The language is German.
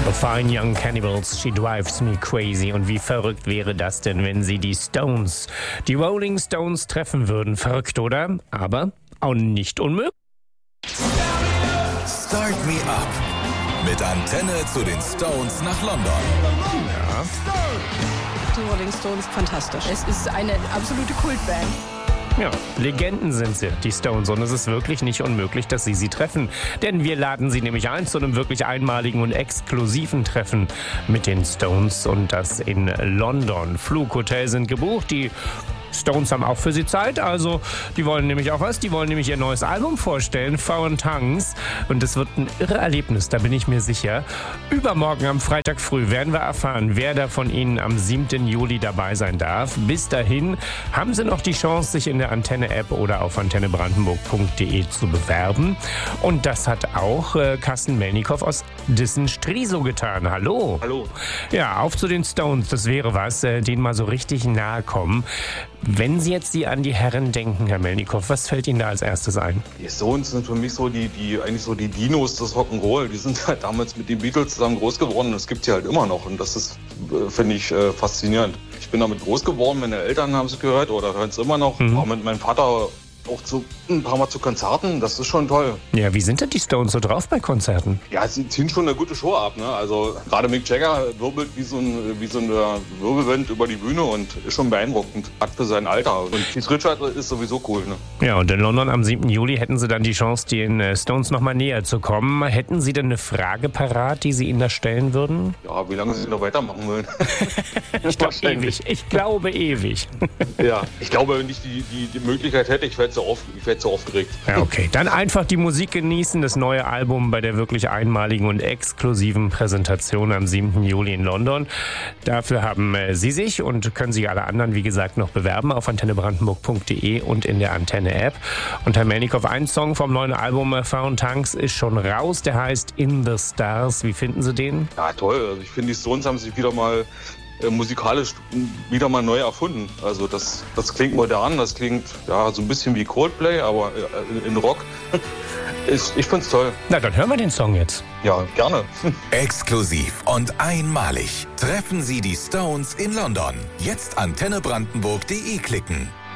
Fine Young Cannibals, She Drives Me Crazy. Und wie verrückt wäre das denn, wenn sie die Stones, die Rolling Stones treffen würden? Verrückt, oder? Aber auch nicht unmöglich. Start Me Up mit Antenne zu den Stones nach London. Ja. Die Rolling Stones, fantastisch. Es ist eine absolute Kultband. Ja, Legenden sind sie, die Stones. Und es ist wirklich nicht unmöglich, dass sie treffen. Denn wir laden sie nämlich ein zu einem wirklich einmaligen und exklusiven Treffen mit den Stones. Und das in London. Flughotel sind gebucht. Die Stones haben auch für sie Zeit, also die wollen nämlich auch was, die wollen nämlich ihr neues Album vorstellen, Foreign Tongues, und es wird ein irre Erlebnis, da bin ich mir sicher. Übermorgen am Freitag früh werden wir erfahren, wer da von Ihnen am 7. Juli dabei sein darf. Bis dahin haben Sie noch die Chance, sich in der Antenne-App oder auf antennebrandenburg.de zu bewerben, und das hat auch Carsten Melnikow aus Dissen-Strisow getan. Hallo. Hallo. Ja, auf zu den Stones, das wäre was, denen mal so richtig nahe kommen. Wenn Sie jetzt an die Herren denken, Herr Melnikow, was fällt Ihnen da als erstes ein? Die Stones sind für mich so die Dinos des Rock'n'Roll. Die sind halt damals mit den Beatles zusammen groß geworden. Das gibt sie halt immer noch. Und das ist, finde ich, faszinierend. Ich bin damit groß geworden. Meine Eltern haben es gehört oder hören es immer noch. War mit meinem Vater auch ein paar Mal zu Konzerten. Das ist schon toll. Ja, wie sind denn die Stones so drauf bei Konzerten? Ja, sie ziehen schon eine gute Show ab. Ne? Also gerade Mick Jagger wirbelt wie so eine Wirbelwind über die Bühne und ist schon beeindruckend. Hat für sein Alter. Und Keith Richards ist sowieso cool. Ne? Ja, und in London am 7. Juli hätten Sie dann die Chance, den Stones nochmal näher zu kommen. Hätten Sie denn eine Frage parat, die Sie Ihnen da stellen würden? Ja, wie lange sie noch weitermachen wollen. Ich glaube ewig. Ja, ich glaube, wenn ich die Möglichkeit hätte, ich werde so aufgeregt. Ja, okay. Dann einfach die Musik genießen, das neue Album bei der wirklich einmaligen und exklusiven Präsentation am 7. Juli in London. Dafür haben Sie sich und können sich alle anderen, wie gesagt, noch bewerben auf antennebrandenburg.de und in der Antenne-App. Und Herr Melnikow, ein Song vom neuen Album Foreign Tongues ist schon raus, der heißt In the Stars. Wie finden Sie den? Ja, toll. Also ich finde, die Stones haben sich wieder mal musikalisch wieder mal neu erfunden. Also das klingt modern, das klingt ja so ein bisschen wie Coldplay, aber in Rock. Ich find's toll. Na, dann hören wir den Song jetzt. Ja, gerne. Exklusiv und einmalig treffen Sie die Stones in London. Jetzt antennebrandenburg.de klicken.